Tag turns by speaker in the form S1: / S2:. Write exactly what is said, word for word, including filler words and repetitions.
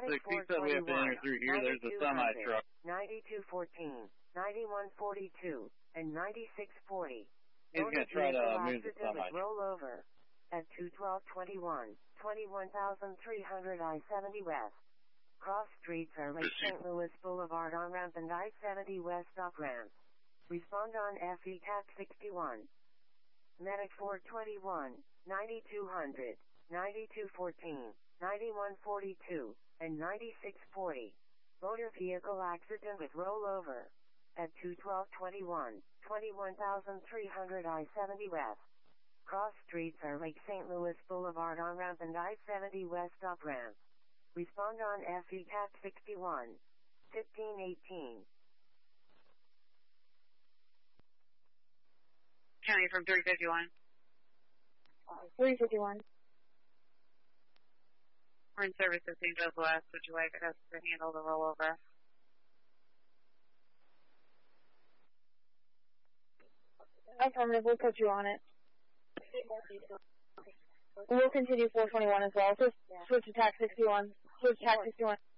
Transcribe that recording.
S1: six, he said we have to enter through here. There's a semi truck.
S2: ninety-two fourteen, ninety-one forty-two, and ninety-six forty.
S1: He's going to try to move the semi.
S2: Roll over at two twelve twenty-one, twenty-one thousand three hundred I seventy West. Cross streets are Lake Saint Louis Boulevard on-ramp and I seventy West off-ramp. Respond on F E T A C sixty-one. Medic four twenty-one, ninety-two hundred, ninety-two fourteen, ninety-one forty-two, and ninety-six forty. Motor vehicle accident with rollover at two twelve twenty-one, twenty-one thousand three hundred I seventy West. Cross streets are Lake Saint Louis Boulevard on-ramp and I seventy West off-ramp. Respond on F E T A C sixty-one, fifteen eighteen.
S3: County from three fifty-one.
S4: Uh, three fifty-one.
S3: We're in service at Saint Joe's West. Would you like us to handle the rollover?
S4: Affirmative, we'll put you on it. We'll continue four twenty-one as well. Just switch to T A C sixty-one. Switch to T A C sixty-one.